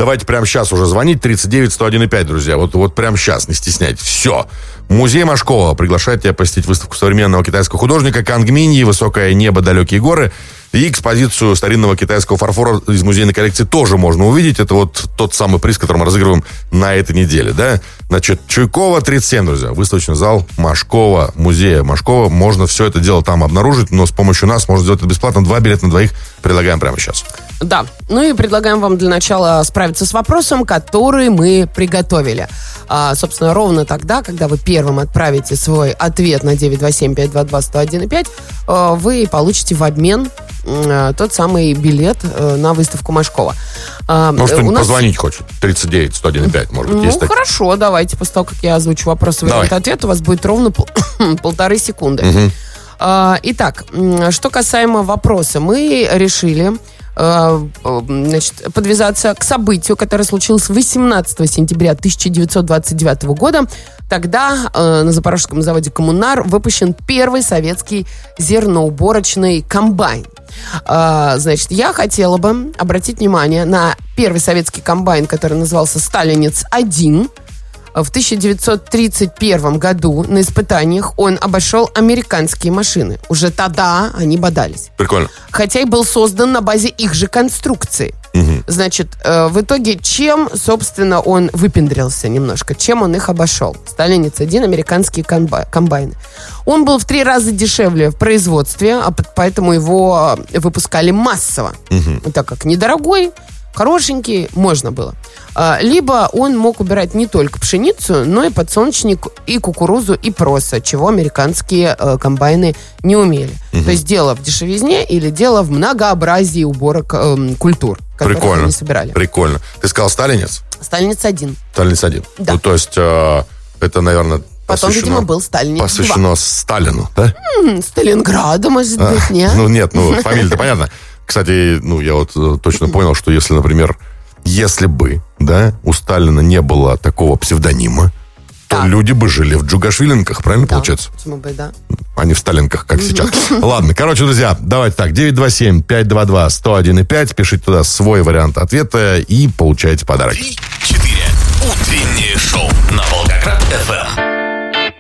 Давайте прямо сейчас уже звонить. 39-101-5, друзья. Вот прямо сейчас, не стесняйтесь. Все. Музей Машкова приглашает тебя посетить выставку современного китайского художника Кангминьи «Высокое небо, далекие горы». И экспозицию старинного китайского фарфора из музейной коллекции тоже можно увидеть. Это вот тот самый приз, который мы разыгрываем на этой неделе, да? Значит, Чуйкова, 37, друзья. Выставочный зал Машкова, музея Машкова. Можно все это дело там обнаружить, но с помощью нас можно сделать это бесплатно. 2 билета на двоих предлагаем прямо сейчас. Да, ну и предлагаем вам для начала справиться с вопросом, который мы приготовили. Собственно, ровно тогда, когда вы первым отправите свой ответ на 927-522-101-5, вы получите в обмен тот самый билет на выставку Машкова. Может, кто-нибудь позвонить хочет? 39-101-5, может быть, есть такие? Хорошо, давайте, после того, как я озвучу вопрос и вариант ответа, у вас будет ровно 1,5 секунды. Угу. Итак, что касаемо вопроса, мы решили подвязаться к событию, которое случилось 18 сентября 1929 года. Тогда на Запорожском заводе «Коммунар» выпущен первый советский зерноуборочный комбайн. Значит, я хотела бы обратить внимание на первый советский комбайн, который назывался «Сталинец-1». В 1931 году на испытаниях он обошел американские машины. Уже тогда они бодались. Прикольно. Хотя и был создан на базе их же конструкции. Угу. Значит, в итоге, чем, собственно, он выпендрился немножко? Чем он их обошел? Сталинец-1, американские комбайны. Он был в 3 раза дешевле в производстве, поэтому его выпускали массово. Угу. Так как недорогой, хорошенький, можно было. Либо он мог убирать не только пшеницу, но и подсолнечник, и кукурузу, и проса, чего американские комбайны не умели. Угу. То есть дело в дешевизне или дело в многообразии уборок культур, которые они собирали. Прикольно. Ты сказал «Сталинец»? Сталинец-1. Сталинец-1. Да. Ну, то есть это, наверное, потом, видимо, был Сталинец-2. Посвящено Сталину, да? Сталинграду, может быть, нет? Ну, нет, фамилия-то понятно. Кстати, я вот точно понял, что если, например, если бы, да, у Сталина не было такого псевдонима, то люди бы жили в Джугашвилинках, правильно получается? Почему бы, да. А не в Сталинках, как сейчас. Ладно, короче, друзья, давайте так, 927-522-101-5, пишите туда свой вариант ответа и получайте подарок. 3-4. Утреннее шоу на Волгоград ФМ.